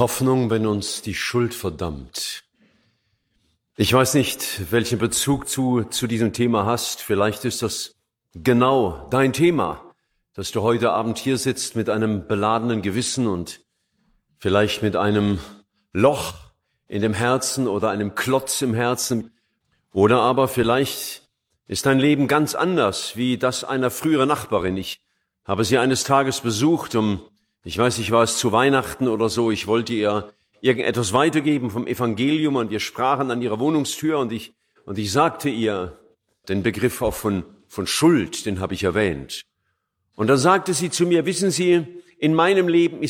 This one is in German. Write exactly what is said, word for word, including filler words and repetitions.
Hoffnung, wenn uns die Schuld verdammt. Ich weiß nicht, welchen Bezug du zu diesem Thema hast. Vielleicht ist das genau dein Thema, dass du heute Abend hier sitzt mit einem beladenen Gewissen und vielleicht mit einem Loch in dem Herzen oder einem Klotz im Herzen. Oder aber vielleicht ist dein Leben ganz anders wie das einer früheren Nachbarin. Ich habe sie eines Tages besucht, um, ich weiß nicht, war es zu Weihnachten oder so, ich wollte ihr irgendetwas weitergeben vom Evangelium und wir sprachen an ihrer Wohnungstür und ich, und ich sagte ihr den Begriff auch von, von Schuld, den habe ich erwähnt. Und dann sagte sie zu mir, wissen Sie, in meinem Leben